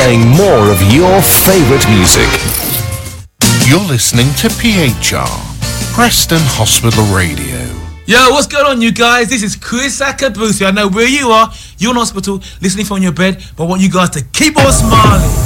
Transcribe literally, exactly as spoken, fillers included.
playing more of your favourite music. You're listening to P H R, Preston Hospital Radio. Yo, what's going on, you guys? This is Chris Akabusi. I know where you are. You're in hospital, listening from your bed, but I want you guys to keep on smiling.